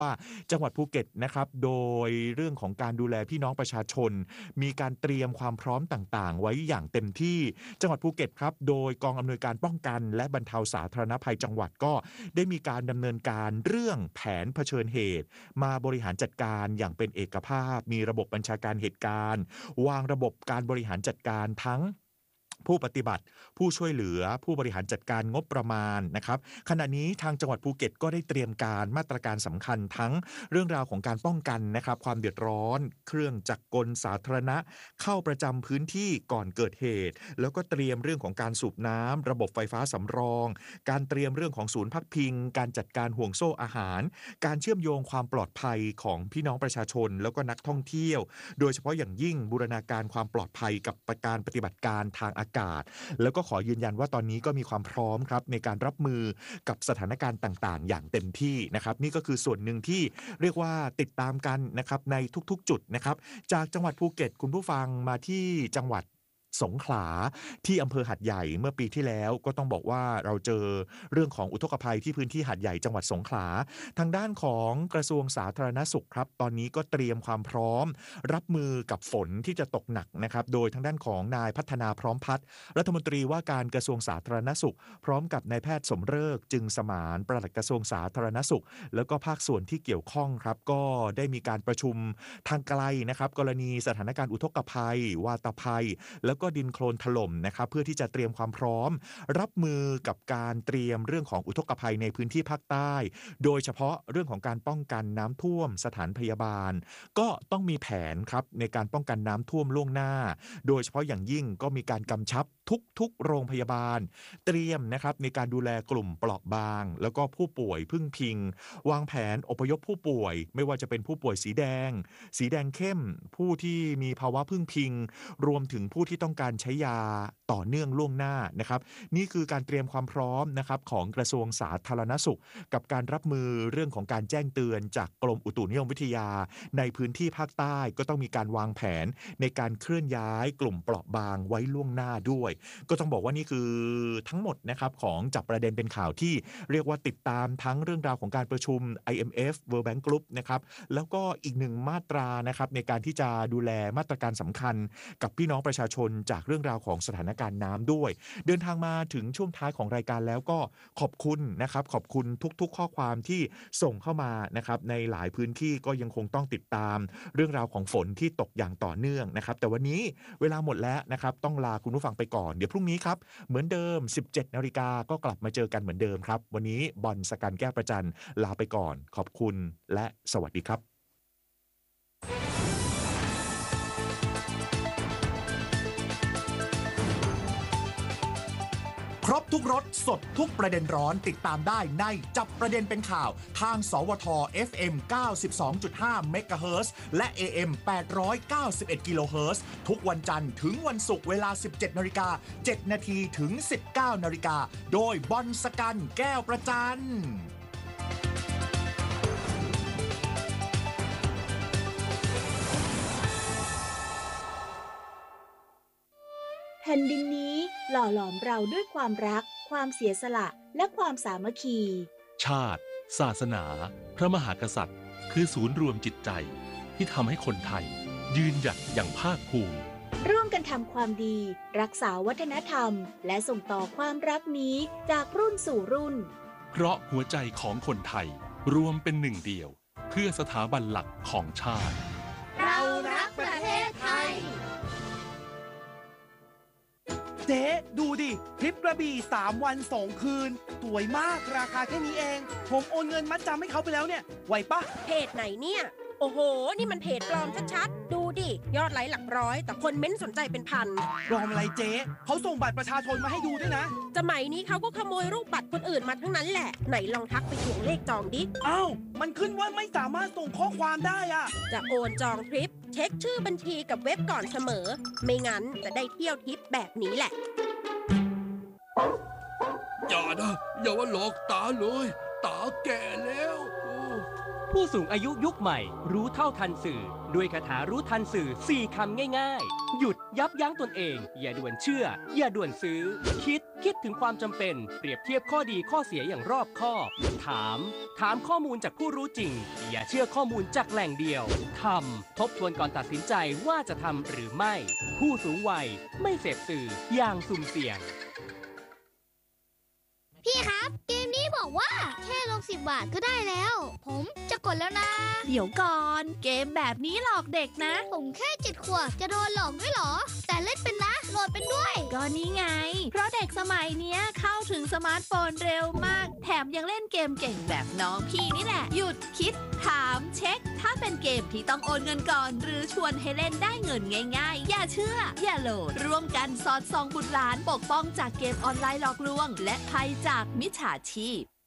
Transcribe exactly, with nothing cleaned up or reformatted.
ว่าจังหวัดภูเก็ตนะครับโดยเรื่องของการดูแลพี่น้องประชาชนมีการเตรียมความพร้อมต่างๆไว้อย่างเต็มที่จังหวัดภูเก็ตครับโดยกองอำนวยการป้องกันและบรรเทาสาธารณภัยจังหวัดก็ได้มีการดำเนินการเรื่องแผนเผชิญเหตุมาบริหารจัดการอย่างเป็นเอกภาพมีระบบบัญชาการเหตุการณ์วางระบบการบริหารจัดการทั้งผู้ปฏิบัติผู้ช่วยเหลือผู้บริหารจัดการงบประมาณนะครับขณะนี้ทางจังหวัดภูเก็ตก็ได้เตรียมการมาตรการสำคัญทั้งเรื่องราวของการป้องกันนะครับความเดือดร้อนเครื่องจักรกลสาธารณะเข้าประจำพื้นที่ก่อนเกิดเหตุแล้วก็เตรียมเรื่องของการสูบน้ำระบบไฟฟ้าสำรองการเตรียมเรื่องของศูนย์พักพิงการจัดการห่วงโซ่อาหารการเชื่อมโยงความปลอดภัยของพี่น้องประชาชนแล้วก็นักท่องเที่ยวโดยเฉพาะอย่างยิ่งบูรณาการความปลอดภัยกับการปฏิบัติการทางอากาศแล้วก็ขอยืนยันว่าตอนนี้ก็มีความพร้อมครับในการรับมือกับสถานการณ์ต่างๆอย่างเต็มที่นะครับนี่ก็คือส่วนหนึ่งที่เรียกว่าติดตามกันนะครับในทุกๆจุดนะครับจากจังหวัดภูเก็ตคุณผู้ฟังมาที่จังหวัดสงขลาที่อำเภอหาดใหญ่เมื่อปีที่แล้วก็ต้องบอกว่าเราเจอเรื่องของอุทกภัยที่พื้นที่หาดใหญ่จังหวัดสงขลาทางด้านของกระทรวงสาธารณสุขครับตอนนี้ก็เตรียมความพร้อมรับมือกับฝนที่จะตกหนักนะครับโดยทางด้านของนายพัฒนาพร้อมพัฒน์รัฐมนตรีว่าการกระทรวงสาธารณสุขพร้อมกับนายแพทย์สมฤกษ์จึงสมานปลัดกระทรวงสาธารณสุขแล้วก็ภาคส่วนที่เกี่ยวข้องครับก็ได้มีการประชุมทางไกลนะครับกรณีสถานการณ์อุทกภัยวาตภัยแล้วก็ดินโคลนถล่มนะครับเพื่อที่จะเตรียมความพร้อมรับมือกับการเตรียมเรื่องของอุทกภัยในพื้นที่ภาคใต้โดยเฉพาะเรื่องของการป้องกันน้ำท่วมสถานพยาบาลก็ต้องมีแผนครับในการป้องกันน้ำท่วมล่วงหน้าโดยเฉพาะอย่างยิ่งก็มีการกำชับทุกๆโรงพยาบาลเตรียมนะครับในการดูแลกลุ่มเปราะบางแล้วก็ผู้ป่วยพึ่งพิงวางแผนอพยพผู้ป่วยไม่ว่าจะเป็นผู้ป่วยสีแดงสีแดงเข้มผู้ที่มีภาวะพึ่งพิงรวมถึงผู้ที่ต้องการใช้ยาต่อเนื่องล่วงหน้านะครับนี่คือการเตรียมความพร้อมนะครับของกระทรวงสาธารณสุขกับการรับมือเรื่องของการแจ้งเตือนจากกรมอุตุนิยมวิทยาในพื้นที่ภาคใต้ก็ต้องมีการวางแผนในการเคลื่อนย้ายกลุ่มเปราะบางไว้ล่วงหน้าด้วยก็ต้องบอกว่านี่คือทั้งหมดนะครับของจับประเด็นเป็นข่าวที่เรียกว่าติดตามทั้งเรื่องราวของการประชุม ไอ เอ็ม เอฟ World Bank Group นะครับแล้วก็อีกหนึ่งมาตรานะครับในการที่จะดูแลมาตรการสำคัญกับพี่น้องประชาชนจากเรื่องราวของสถานการณ์น้ำด้วยเดินทางมาถึงช่วงท้ายของรายการแล้วก็ขอบคุณนะครับขอบคุณทุกๆข้อความที่ส่งเข้ามานะครับในหลายพื้นที่ก็ยังคงต้องติดตามเรื่องราวของฝนที่ตกอย่างต่อเนื่องนะครับแต่วันนี้เวลาหมดแล้วนะครับต้องลาคุณผู้ฟังไปก่อนเดี๋ยวพรุ่งนี้ครับเหมือนเดิม สิบเจ็ดนาฬิกาก็กลับมาเจอกันเหมือนเดิมครับวันนี้บอลสกันแก้วประจันลาไปก่อนขอบคุณและสวัสดีครับครบทุกรสสดทุกประเด็นร้อนติดตามได้ในจับประเด็นเป็นข่าวทางสวท เอฟ เอ็ม เก้าสิบสองจุดห้า เมกะเฮิรตซ์และ เอ เอ็ม แปดร้อยเก้าสิบเอ็ด กิโลเฮิรตซ์ทุกวันจันทร์ถึงวันศุกร์เวลา สิบเจ็ดนาฬิกาเจ็ดนาทีถึง สิบเก้านาฬิกาโดยบอลสกันแก้วประจันแผ่นดินนี้หล่อหลอมเราด้วยความรักความเสียสละและความสามัคคีชาติศาสนาพระมหากษัตริย์คือศูนย์รวมจิตใจที่ทำให้คนไทยยืนหยัดอย่างภาคภูมิร่วมกันทำความดีรักษาวัฒนธรรมและส่งต่อความรักนี้จากรุ่นสู่รุ่นเพราะหัวใจของคนไทยรวมเป็นหนึ่งเดียวเพื่อสถาบันหลักของชาติเรารักประเทศไทยเจ๊ดูดิทริปกระบี่สามวันสองคืนสวยมากราคาแค่นี้เองผมโอนเงินมัดจำให้เขาไปแล้วเนี่ยไหวปะเพจไหนเนี่ยโอ้โหนี่มันเพจปลอมชัดๆดูดิยอดไลค์หลักร้อยแต่คนเม้นสนใจเป็นพันปลอมอะไรเจ๊เขาส่งบัตรประชาชนมาให้ดูด้วยนะสมัยนี้เขาก็ขโมยรูปบัตรคนอื่นมาทั้งนั้นแหละไหนลองทักไปทวงเลขจองดิอ้าวมันขึ้นว่าไม่สามารถส่งข้อความได้อะจะโอนจองทริปเช็คชื่อบัญชีกับเว็บก่อนเสมอไม่งั้นจะได้เที่ยวทริปแบบนี้แหละอย่านะอย่าว่าหลอกตาเลยตาแก่แล้วผู้สูงอายุยุคใหม่รู้เท่าทันสื่อด้วยคาถารู้ทันสื่อสี่คำง่ายๆหยุดยับยั้งตนเองอย่าด่วนเชื่ออย่าด่วนซื้อคิดคิดถึงความจำเป็นเปรียบเทียบข้อดีข้อเสียอย่างรอบคอบถามถามข้อมูลจากผู้รู้จริงอย่าเชื่อข้อมูลจากแหล่งเดียวทำทบทวนก่อนตัดสินใจว่าจะทำหรือไม่ผู้สูงวัยไม่เสพสื่ออย่างสุ่มเสี่ยงพี่ครับเกมนี้บอกว่าแค่ลงสิบบาทก็ได้แล้ว ผมจะกดแล้วนะเดี๋ยวก่อนเกมแบบนี้หลอกเด็กนะผมแค่เจ็ดขวบจะโดนหลอกด้วยเหรอแต่เล่นเป็นนะโหลดเป็นด้วยก็นี่ไงเพราะเด็กสมัยเนี้ยเข้าถึงสมาร์ทโฟนเร็วมากแถมยังเล่นเกมเก่งแบบน้องพี่นี่แหละหยุดคิดถามเช็คถ้าเป็นเกมที่ต้องโอนเงินก่อนหรือชวนให้เล่นได้เงินง่ายๆอย่าเชื่ออย่าโหลดร่วมกันสอดส่องบุตรหลานปกป้องจากเกมออนไลน์หลอกลวงและภัยจากมิจฉาชีพ